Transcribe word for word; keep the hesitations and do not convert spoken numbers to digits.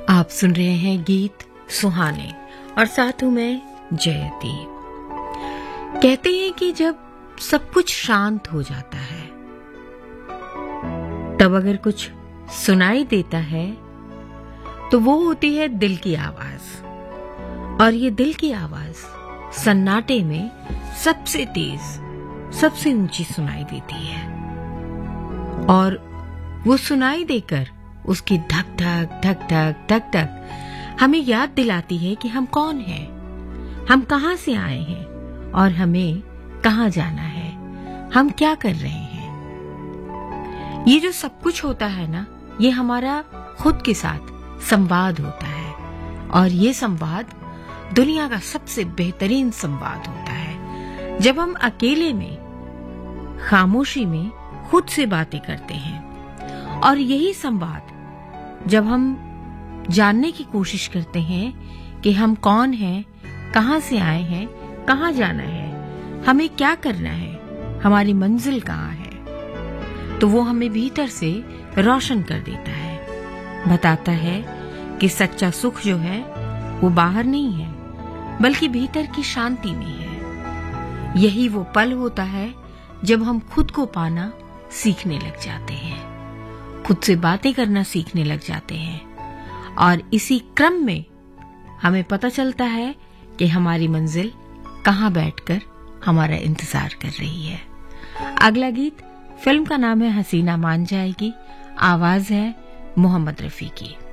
आप सुन रहे हैं गीत सुहाने और साथ हूं मैं जयती। कहते हैं कि जब सब कुछ शांत हो जाता है तब अगर कुछ सुनाई देता है तो वो होती है दिल की आवाज। और ये दिल की आवाज सन्नाटे में सबसे तेज, सबसे ऊंची सुनाई देती है। और वो सुनाई देकर उसकी धक धक धक धक धक धक हमें याद दिलाती है कि हम कौन हैं, हम कहां से आए हैं और हमें कहां जाना है, हम क्या कर रहे हैं। ये जो सब कुछ होता है ना, ये हमारा खुद के साथ संवाद होता है। और ये संवाद दुनिया का सबसे बेहतरीन संवाद होता है जब हम अकेले में, खामोशी में खुद से बातें करते हैं। और यही संवाद जब हम जानने की कोशिश करते हैं कि हम कौन हैं, कहां से आए हैं, कहां जाना है, हमें क्या करना है, हमारी मंजिल कहां है, तो वो हमें भीतर से रोशन कर देता है। बताता है कि सच्चा सुख जो है वो बाहर नहीं है बल्कि भीतर की शांति में है। यही वो पल होता है जब हम खुद को पाना सीखने लग जाते हैं, खुद से बातें करना सीखने लग जाते हैं। और इसी क्रम में हमें पता चलता है कि हमारी मंजिल कहां बैठकर हमारा इंतजार कर रही है। अगला गीत, फिल्म का नाम है हसीना मान जाएगी, आवाज है मोहम्मद रफी की।